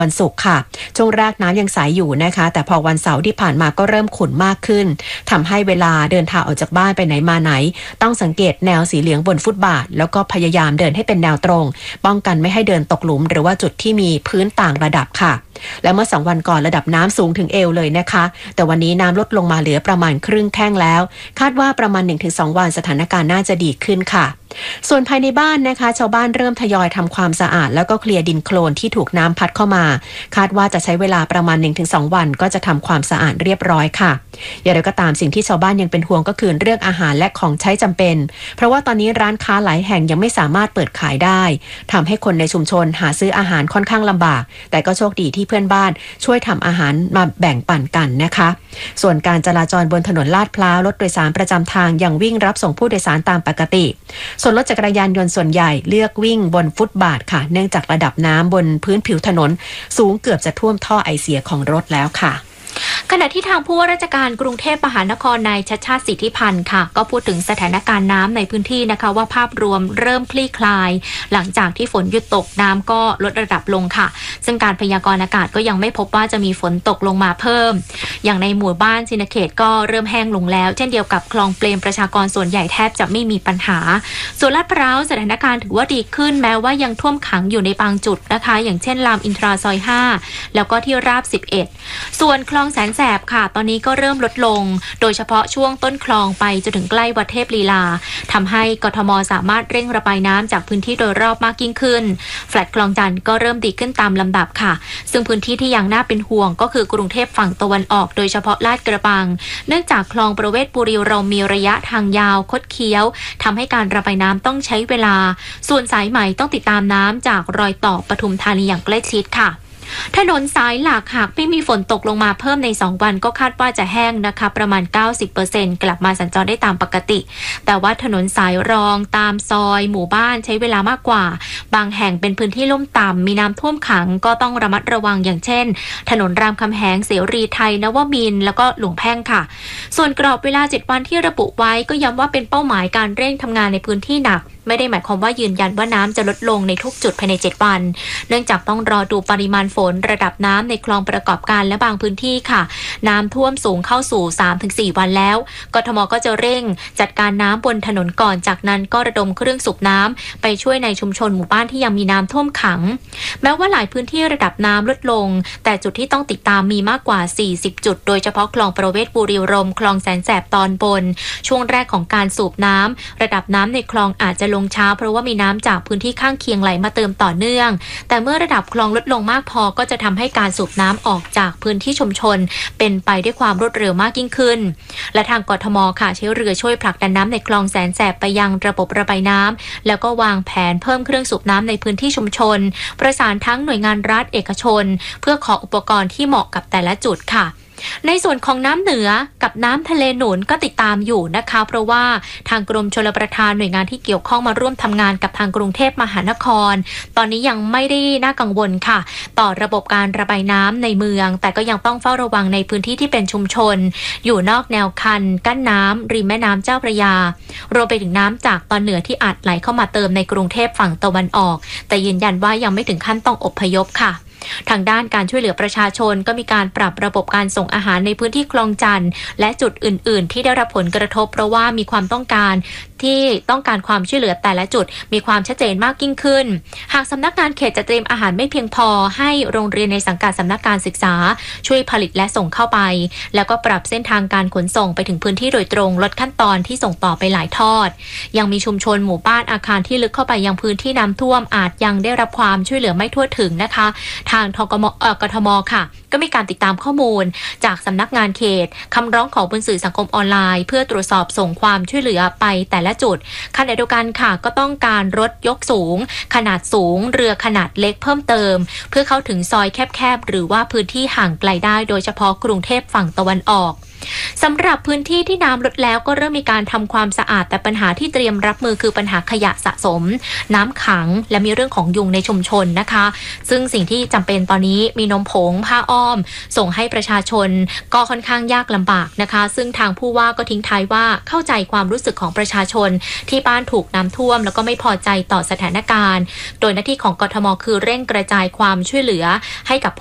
วันศุกร์ค่ะช่วงแรกน้ำยังใสอยู่นะคะแต่พอวันเสาร์ที่ผ่านมาก็เริ่มขุ่นมากขึ้นทำให้เวลาเดินทางออกจากบ้านไปไหนมาไหนต้องสังเกตแนวสีเหลืองบนฟุตบาทแล้วก็พยายามเดินให้เป็นแนวตรงป้องกันไม่ให้เดินตกหลุมหรือว่าจุดที่มีพื้นต่างระดับค่ะและเมื่อ2 วันก่อนระดับน้ำสูงถึงเอวเลยนะคะแต่วันนี้น้ำลดลงมาเหลือประมาณครึ่งแท่งแล้วคาดว่าประมาณ 1-2 วันสถานการณ์น่าจะดีขึ้นค่ะส่วนภายในบ้านนะคะชาวบ้านเริ่มทยอยทำความสะอาดแล้วก็เคลียร์ดินโคลนที่ถูกน้ำพัดเข้ามาคาดว่าจะใช้เวลาประมาณ 1-2 วันก็จะทำความสะอาดเรียบร้อยค่ะอย่างไรก็ตามสิ่งที่ชาวบ้านยังเป็นห่วงก็คือเรื่องอาหารและของใช้จำเป็นเพราะว่าตอนนี้ร้านค้าหลายแห่งยังไม่สามารถเปิดขายได้ทำให้คนในชุมชนหาซื้ออาหารค่อนข้างลำบากแต่ก็โชคดีที่เพื่อนบ้านช่วยทำอาหารมาแบ่งปันกันนะคะส่วนการจราจรบนถนนลาดพร้าวรถโดยสารประจำทางยังวิ่งรับส่งผู้โดยสารตามปกติส่วนรถจักรยานยนต์ส่วนใหญ่เลือกวิ่งบนฟุตบาทค่ะเนื่องจากระดับน้ำบนพื้นผิวถนนสูงเกือบจะท่วมท่อไอเสียของรถแล้วค่ะขณะที่ทางผู้ว่าราชการกรุงเทพมหานครนายชัชชาติสิทธิพันธ์ค่ะก็พูดถึงสถานการณ์น้ำในพื้นที่นะคะว่าภาพรวมเริ่มคลี่คลายหลังจากที่ฝนหยุดตกน้ำก็ลดระดับลงค่ะซึ่งการพยากรณ์อากาศก็ยังไม่พบว่าจะมีฝนตกลงมาเพิ่มอย่างในหมู่บ้านชินเขตก็เริ่มแห้งลงแล้วเช่นเดียวกับคลองเปรมประชากรส่วนใหญ่แทบจะไม่มีปัญหาส่วนลาดพร้าวสถานการณ์ถือว่าดีขึ้นแม้ว่ายังท่วมขังอยู่ในบางจุดนะคะอย่างเช่นรามอินทราซอย5แล้วก็ที่ราบ11ส่วนคลองแสนแสบค่ะตอนนี้ก็เริ่มลดลงโดยเฉพาะช่วงต้นคลองไปจนถึงใกล้วัดเทพลีลาทำให้กทมสามารถเร่งระบายน้ำจากพื้นที่โดยรอบมากยิ่งขึ้นแฟลตคลองจันทร์ก็เริ่มดีขึ้นตามลำดับค่ะซึ่งพื้นที่ที่ยังน่าเป็นห่วงก็คือกรุงเทพฝั่งตะวันออกโดยเฉพาะลาดกระบังเนื่องจากคลองประเวศบุรีรัมย์มีระยะทางยาวคดเคี้ยวทำให้การระบายน้ำต้องใช้เวลาส่วนสายใหม่ต้องติดตามน้ำจากรอยต่อปทุมธานีอย่างใกล้ชิดค่ะถนนสายหลักหากไม่มีฝนตกลงมาเพิ่มใน2 วันก็คาดว่าจะแห้งนะคะประมาณ 90% กลับมาสัญจรได้ตามปกติแต่ว่าถนนสายรองตามซอยหมู่บ้านใช้เวลามากกว่าบางแห่งเป็นพื้นที่ลุ่มต่ำมีน้ำท่วมขังก็ต้องระมัดระวังอย่างเช่นถนนรามคำแหงเสรีไทยนวมินทร์แล้วก็หลวงแพ่งค่ะส่วนกรอบเวลา7 วันที่ระบุไว้ก็ย้ำว่าเป็นเป้าหมายการเร่งทำงานในพื้นที่หนักไม่ได้หมายความว่ายืนยันว่าน้ำจะลดลงในทุกจุดภายใน7 วันเนื่องจากต้องรอดูปริมาณฝนระดับน้ำในคลองประกอบการและบางพื้นที่ค่ะน้ำท่วมสูงเข้าสู่ 3-4 วันแล้วกทมก็จะเร่งจัดการน้ำบนถนนก่อนจากนั้นก็ระดมเครื่องสูบน้ำไปช่วยในชุมชนหมู่บ้านที่ยังมีน้ำท่วมขังแม้ว่าหลายพื้นที่ระดับน้ำลดลงแต่จุดที่ต้องติดตามมีมากกว่า40 จุดโดยเฉพาะคลองประเวศบุรีรัมย์คลองแสนแสบตอนบนช่วงแรกของการสูบน้ำระดับน้ำในคลองอาจจะลงช้าเพราะว่ามีน้ำจากพื้นที่ข้างเคียงไหลมาเติมต่อเนื่องแต่เมื่อระดับคลองลดลงมากพอก็จะทำให้การสูบน้ำออกจากพื้นที่ชุมชนเป็นไปด้วยความรวดเร็วมากยิ่งขึ้นและทางกทมค่ะใช้เรือช่วยผลักดันน้ำในคลองแสนแสบไปยังระบบระบายน้ำแล้วก็วางแผนเพิ่มเครื่องสูบน้ำในพื้นที่ชุมชนประสานทั้งหน่วยงานรัฐเอกชนเพื่อขออุปกรณ์ที่เหมาะกับแต่ละจุดค่ะในส่วนของน้ำเหนือกับน้ำทะเลหนุนก็ติดตามอยู่นะคะเพราะว่าทางกรมชลประทานหน่วยงานที่เกี่ยวข้องมาร่วมทำงานกับทางกรุงเทพมหานครตอนนี้ยังไม่ได้น่ากังวลค่ะต่อระบบการระบายน้ำในเมืองแต่ก็ยังต้องเฝ้าระวังในพื้นที่ที่เป็นชุมชนอยู่นอกแนวคันกั้นน้ำริมแม่น้ำเจ้าพระยารวมไปถึงน้ำจากตอนเหนือที่อาจไหลเข้ามาเติมในกรุงเทพฝั่งตะวันออกแต่ยืนยันว่ายังไม่ถึงขั้นต้องอพยพค่ะทางด้านการช่วยเหลือประชาชนก็มีการปรับระบบการส่งอาหารในพื้นที่คลองจันทน์และจุดอื่นๆที่ได้รับผลกระทบเพราะว่ามีความต้องการความช่วยเหลือแต่ละจุดมีความชัดเจนมากยิ่งขึ้นหากสำนักงานเขตจะเตรียมอาหารไม่เพียงพอให้โรงเรียนในสังกัดสำนักการศึกษาช่วยผลิตและส่งเข้าไปแล้วก็ปรับเส้นทางการขนส่งไปถึงพื้นที่โดยตรงลดขั้นตอนที่ส่งต่อไปหลายทอดยังมีชุมชนหมู่บ้านอาคารที่ลึกเข้าไปยังพื้นที่น้ำท่วมอาจยังได้รับความช่วยเหลือไม่ทั่วถึงนะคะทางกทมค่ะก็มีการติดตามข้อมูลจากสำนักงานเขตคำร้องของบนสื่อสังคมออนไลน์เพื่อตรวจสอบส่งความช่วยเหลือไปแต่ละจุดขณะเดียวกันค่ะก็ต้องการรถยกสูงขนาดสูงเรือขนาดเล็กเพิ่มเติมเพื่อเข้าถึงซอยแคบๆหรือว่าพื้นที่ห่างไกลได้โดยเฉพาะกรุงเทพฝั่งตะวันออกสำหรับพื้นที่ที่น้ำลดแล้วก็เริ่มมีการทำความสะอาดแต่ปัญหาที่เตรียมรับมือคือปัญหาขยะสะสมน้ำขังและมีเรื่องของยุงในชุมชนนะคะซึ่งสิ่งที่จำเป็นตอนนี้มีนมผงผ้าอ้อมส่งให้ประชาชนก็ค่อนข้างยากลำบากนะคะซึ่งทางผู้ว่าก็ทิ้งท้ายว่าเข้าใจความรู้สึกของประชาชนที่บ้านถูกน้ำท่วมแล้วก็ไม่พอใจต่อสถานการณ์โดยหน้าที่ของกทมคือเร่งกระจายความช่วยเหลือให้กับ